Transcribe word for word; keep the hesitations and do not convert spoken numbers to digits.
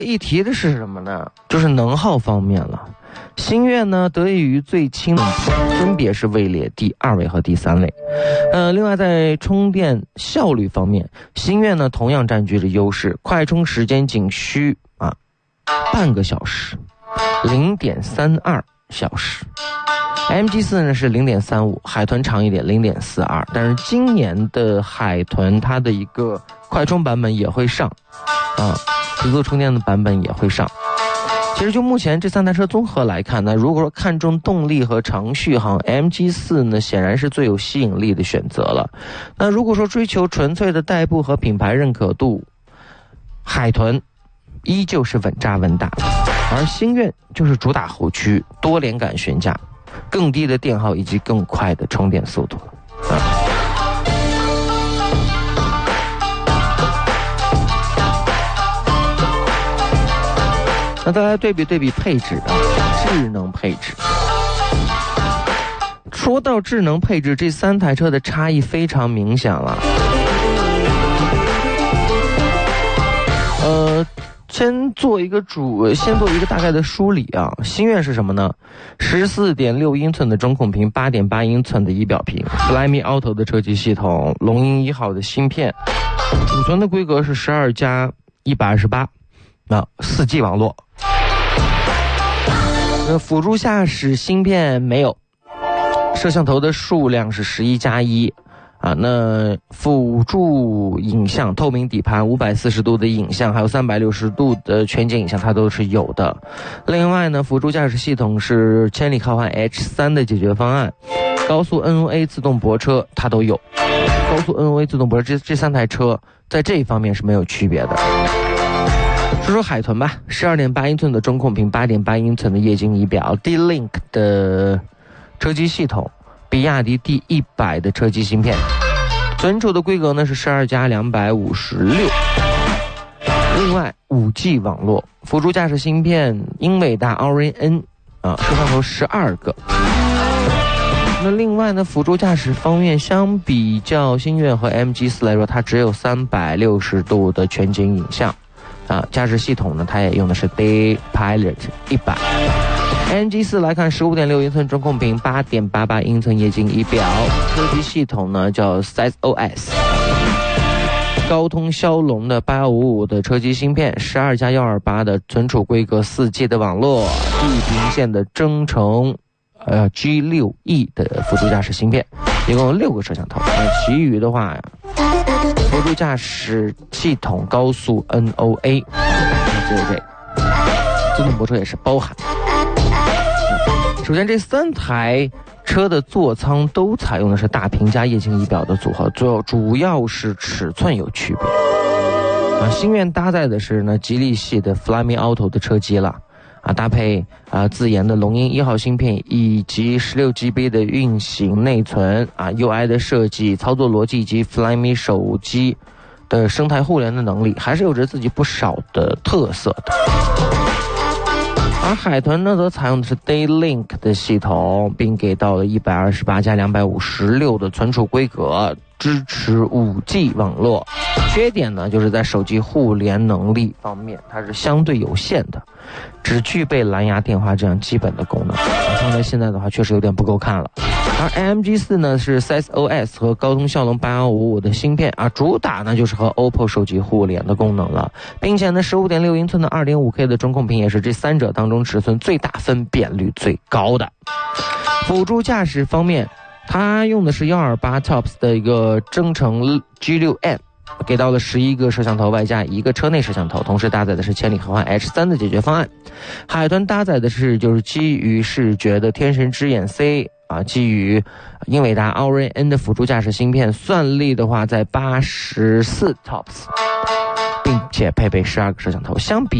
一提的是什么呢？就是能耗方面了。星越呢得益于最轻，分别是位列第二位和第三位。呃，另外在充电效率方面，星越呢同样占据着优势，快充时间仅需啊半个小时，零点三二小时。M G 四 呢是 零点三五， 海豚长一点 零点四二， 但是今年的海豚它的一个快充版本也会上啊，自动充电的版本也会上。其实就目前这三台车综合来看呢，如果说看重动力和长续航， M G 四 呢显然是最有吸引力的选择了。那如果说追求纯粹的代步和品牌认可度，海豚依旧是稳扎稳打，而星越就是主打后驱、多连杆悬架、更低的电耗以及更快的充电速度了啊。那再来对比对比配置啊，智能配置。说到智能配置，这三台车的差异非常明显了。呃，先做一个主，先做一个大概的梳理啊。星越是什么呢？ 十四点六英寸的中控屏， 八点八英寸的仪表屏， Flyme Auto 的车机系统，龙鹰一号的芯片，储存的规格是十二加一百二十八啊， 四 G 网络。那辅助驾驶芯片没有，摄像头的数量是十一加一啊，那辅助影像、透明底盘、五百四十度的影像，还有三百六十度的全景影像，它都是有的。另外呢，辅助驾驶系统是千里靠岸 H 三 的解决方案，高速 N O A 自动泊车它都有。高速 N O A 自动泊车这这三台车在这一方面是没有区别的。说说海豚吧， 十二点八英寸的中控屏， 八点八英寸的液晶仪表， D-Link 的车机系统，比亚迪 D 一百 的车机芯片，存储的规格呢是十二加两百五十六。另外 五 G 网络，辅助驾驶芯片英伟达 Orin N 啊，摄像头十二个。那另外呢，辅助驾驶方面相比较星越和 M G 四 来说，它只有三百六十度的全景影像啊，驾驶系统呢它也用的是 Day Pilot 一百。M G 四 来看 十五点六英寸中控屏， 八点八八英寸液晶仪表，车机系统呢叫 S A O S， 高通骁龙的八一五五的车机芯片， 十二加一二八的存储规格， 四 G 的网络，地平线的增程呃 G 六 E 的辅助驾驶芯片，一共有六个摄像头。那其余的话呀，辅助驾驶系统高速 N O A， 只有这自动泊车也是包含。首先这三台车的座舱都采用的是大屏加液晶仪表的组合，主要主要是尺寸有区别啊。星越搭载的是呢吉利系的 Flyme Auto 的车机了啊，搭配啊自研的龙鹰一号芯片以及 十六 G B 的运行内存啊 U I 的设计、操作逻辑以及 Flyme 手机的生态互联的能力，还是有着自己不少的特色的。而海豚呢则采用的是 D-Link 的系统，并给到了一百二十八加两百五十六的存储规格，支持 五 G 网络。缺点呢就是在手机互联能力方面它是相对有限的，只具备蓝牙电话这样基本的功能，放在现在的话确实有点不够看了。而 M G 四 呢是 S A O S 和高通骁龙八一五五的芯片啊，主打呢就是和 O P P O 手机互联的功能了，并且呢 十五点六英寸的 二点五 K 的中控屏也是这三者当中尺寸最大、分辨率最高的。辅助驾驶方面，它用的是一二八 Tops 的一个增程 G 六 M， 给到了十一个摄像头外加一个车内摄像头，同时搭载的是千里靠岸 H 三 的解决方案。海豚搭载的是就是基于视觉的天神之眼 C啊，基于英伟达 Orin N 的辅助驾驶芯片，算力的话在八十四 Tops， 并且配备十二个摄像头。相比